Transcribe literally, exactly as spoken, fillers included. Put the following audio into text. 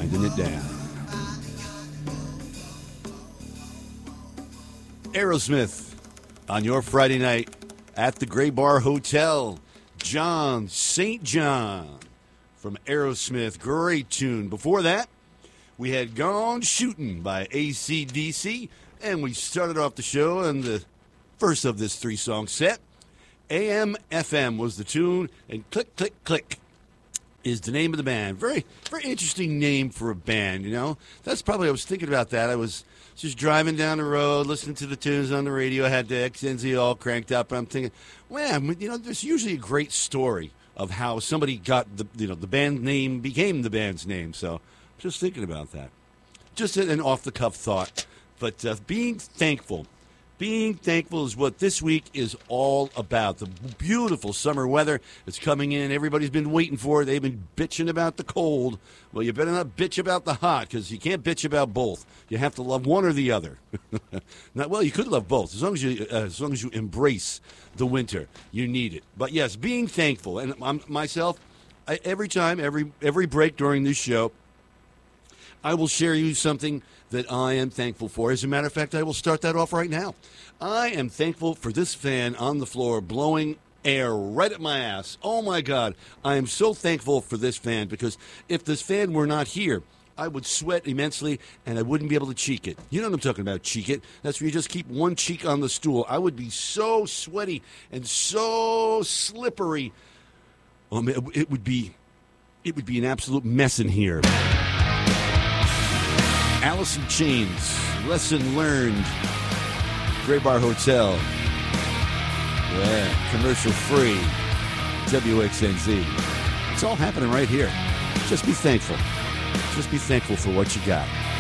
winding it down. Aerosmith on your Friday night at the Gray Bar Hotel. John Saint John from Aerosmith. Great tune. Before that, we had Gone Shootin' by A C D C, and we started off the show and the first of this three-song set. A M F M was the tune, and Click, Click, Click is the name of the band. Very, very interesting name for a band, you know. That's probably, I was thinking about that. I was just driving down the road, listening to the tunes on the radio. I had the X N Z all cranked up, and I'm thinking, well, you know, there's usually a great story of how somebody got the, you know, the band name became the band's name. So just thinking about that. Just an off-the-cuff thought. But uh, being thankful. Being thankful is what this week is all about. The beautiful summer weather that's coming in. Everybody's been waiting for it. They've been bitching about the cold. Well, you better not bitch about the hot, because you can't bitch about both. You have to love one or the other. Not, well, you could love both as long as you uh, as long as you embrace the winter. You need it. But yes, being thankful. And I'm, myself, I, every time, every every break during this show, I will share you something that I am thankful for. As a matter of fact, I will start that off right now. I am thankful for this fan on the floor blowing air right at my ass. Oh, my God. I am so thankful for this fan, because if this fan were not here, I would sweat immensely and I wouldn't be able to cheek it. You know what I'm talking about, cheek it. That's where you just keep one cheek on the stool. I would be so sweaty and so slippery. Um, it, it would be, it would be an absolute mess in here. Alice in Chains, lesson learned. Gray Bar Hotel. Yeah, commercial free. W X N Z. It's all happening right here. Just be thankful. Just be thankful for what you got.